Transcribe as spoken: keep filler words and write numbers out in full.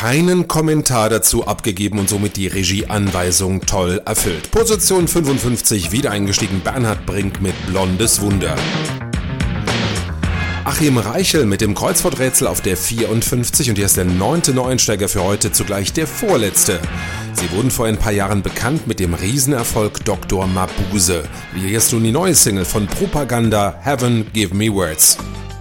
keinen Kommentar dazu abgegeben und somit die Regieanweisung toll erfüllt. Position fünfundfünfzig, wieder eingestiegen Bernhard Brink mit Blondes Wunder. Achim Reichel mit dem Kreuzworträtsel auf der vierundfünfzig und hier ist der neunte Neueinsteiger für heute, zugleich der vorletzte. Sie wurden vor ein paar Jahren bekannt mit dem Riesenerfolg Doktor Mabuse. Hier ist nun die neue Single von Propaganda, Heaven Give Me Words.